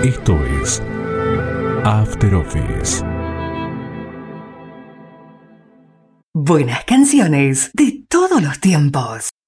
Esto es After Office. Buenas canciones de todos los tiempos.